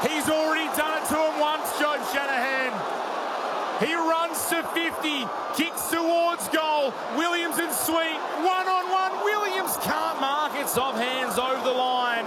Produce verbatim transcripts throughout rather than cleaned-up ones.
He's already done it to him once, Joe Shanahan. He runs to fifty, kicks towards goal. Williams and Sweet, one on one. Williams can't mark. It's off hands over the line.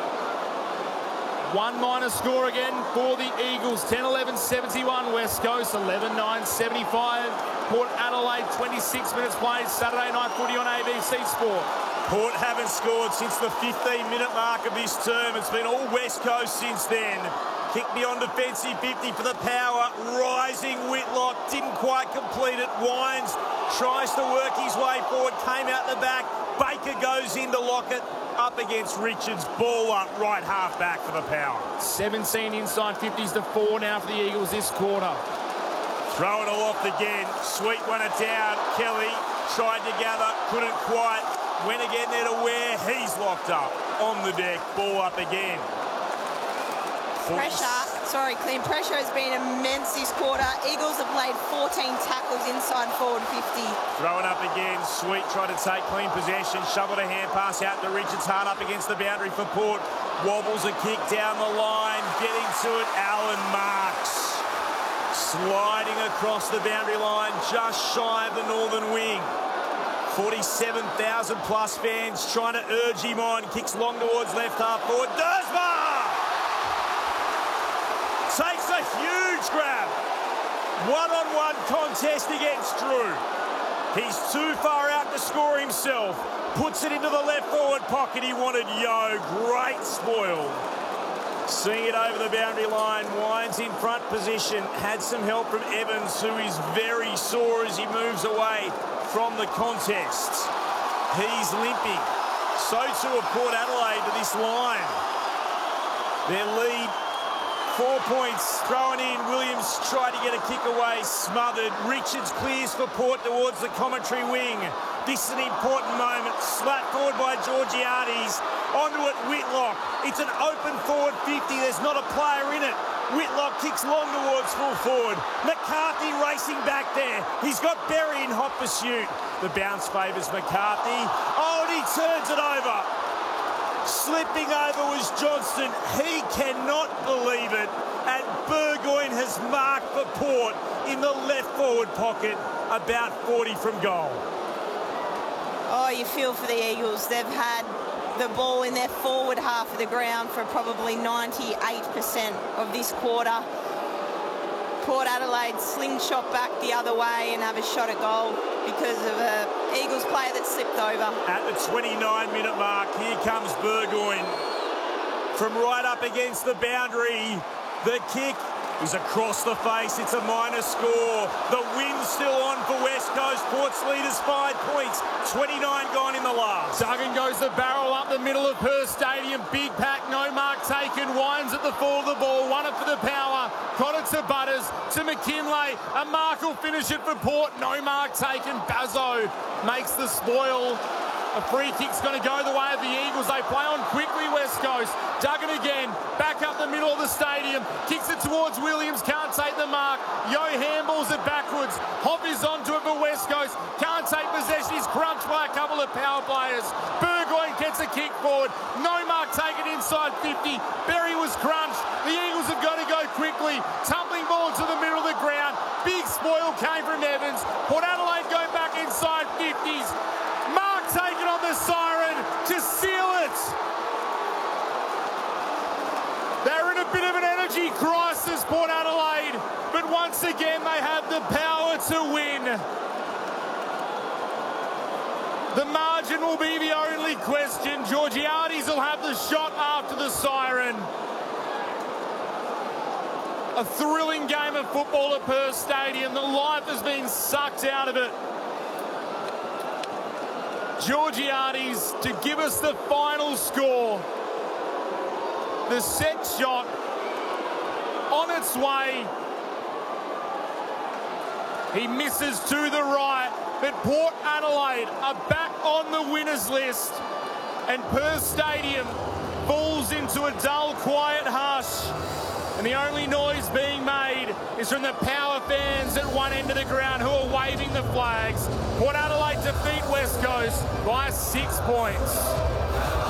One minor score again for the Eagles. ten eleven seventy-one, West Coast eleven nine seventy-five. Port Adelaide, twenty-six minutes played. Saturday night footy on A B C Sport. Port haven't scored since the fifteen minute mark of this term. It's been all West Coast since then. Kick beyond defensive fifty for the power. Rising Whitlock, didn't quite complete it. Wines tries to work his way forward, came out the back. Baker goes into Lockett, up against Richards. Ball up, right half back for the power. seventeen inside fifties to four now for the Eagles this quarter. Throwing aloft again. Sweet won it down. Kelly tried to gather, couldn't quite. Went again there to Ware. He's locked up on the deck. Ball up again. Pressure, sorry, Clint, pressure has been immense this quarter. Eagles have played fourteen tackles inside forward fifty. Throwing up again. Sweet tried to take clean possession. Shoveled a hand pass out to Richards. Hard up against the boundary for Port. Wobbles a kick down the line. Getting to it, Allen Marks. Sliding across the boundary line, just shy of the northern wing. forty-seven thousand plus fans trying to urge him on. Kicks long towards left half forward. Dersma takes a huge grab. One-on-one contest against Drew. He's too far out to score himself. Puts it into the left forward pocket. He wanted Yo. Great spoil. Seeing it over the boundary line. Wines in front position. Had some help from Evans, who is very sore as he moves away from the contest. He's limping. So too are Port Adelaide to this line. Their lead, four points thrown in. Williams tried to get a kick away, smothered. Richards clears for Port towards the commentary wing. This is an important moment. Slapped forward by Georgiades. Onto it, Whitlock. It's an open forward fifty. There's not a player in it. Whitlock kicks long towards full forward. McCarthy racing back there. He's got Berry in hot pursuit. The bounce favours McCarthy. Oh, and he turns it over. Slipping over was Johnston. He cannot believe it. And Burgoyne has marked for Port in the left forward pocket, about forty from goal. Oh, you feel for the Eagles. They've had the ball in their forward half of the ground for probably ninety-eight percent of this quarter. Port Adelaide slingshot back the other way and have a shot at goal because of an Eagles player that slipped over. At the twenty-nine minute mark, here comes Burgoyne. From right up against the boundary, the kick is across the face. It's a minor score. The wind's still on for West Coast. Port's leaders five points. twenty-nine gone in the last. Duggan goes the barrel up the middle of Perth Stadium. Big pack, no mark taken. Wines at the fall of the ball. Won it for the power. Got it to Butters, to McKinlay. A mark will finish it for Port. No mark taken. Bazzo makes the spoil. A free kick's going to go the way of the Eagles. They play on quickly, West Coast. Duggan again, back up the middle of the stadium. Kicks it towards Williams, can't take the mark. Yo handballs it backwards. Hopp is onto it for West Coast. Can't take possession. He's crunched by a couple of power players. Burgoyne gets a kick forward. No mark taken inside fifty. Berry was crunched. The Eagles have got to go quickly. Tumbling ball to the middle of the ground. Big spoil came from Evans. Port Adelaide go back inside fifties. Mark taken on the siren to seal it. They're in a bit of an energy crisis, Port Adelaide, but once again they have the power to win. The margin will be the only question. Georgiades will have the shot after the siren. A thrilling game of football at Perth Stadium. The life has been sucked out of it. Georgiades to give us the final score. The set shot on its way. He misses to the right, but Port Adelaide are back on the winners list, and Perth Stadium falls into a dull, quiet hush. And the only noise being made is from the power fans at one end of the ground who are waving the flags. Port Adelaide defeat West Coast by six points.